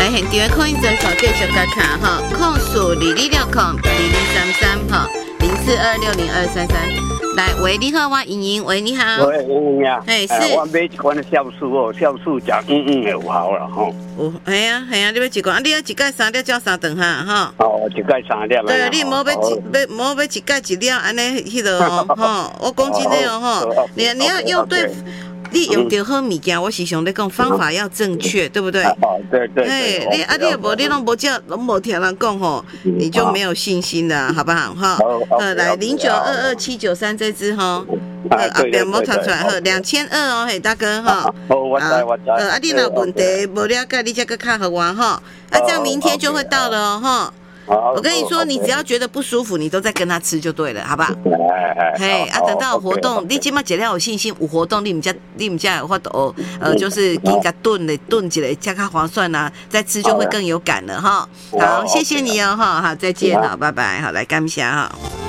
现场的空音诊所继续甲卡哈，控诉22602233哈，04260233。来，喂，你好，我莹莹，喂，你好。 喂，莹莹啊。 哎，是。 我买一罐酵素哦，酵素食的有效啦吼。 有，系啊，你要一罐，你要一盖3粒，照3顿哈，哈。 哦，一盖3粒。 对，你莫要一盖1粒，安尼迄个哦，哈，我讲真的哦，哈，你要用对。你用到好物件，我时常在讲方法要正确，对不对？ 对。 哎，你也无，你拢无叫，拢无听人讲吼，你就没有信心了，好不好？哈，来09227933这支哈，后边莫传出来，好2200哦，嘿，大哥哈。 我知。 你若问题无了解，你再去卡和我哈，这样明天就会到了哦，哈。我跟你说，你只要觉得不舒服，你都在跟他吃就对了，好不好？嘿，等到有活动，你起码尽量有信心，有活动你们家有法度，就是给个炖起来，加较划算啊，再吃就会更有感了哈。好，谢谢你哦哈，好，再见，好，拜拜，好，来感谢哈。